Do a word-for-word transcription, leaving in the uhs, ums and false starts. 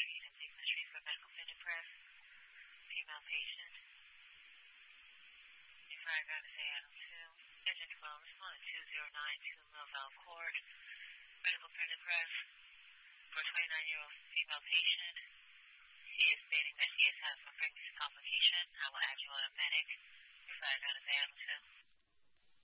Street and Beekman Street for medical printed press. Female patient. New Fire Gun is A M two. Engine twelve, responding two zero nine two Millvale Court. Medical printed press for a twenty-nine-year-old female patient. She is stating that she has had some pregnancy complication. I will add you on a medic. New Fire Gun is A M two.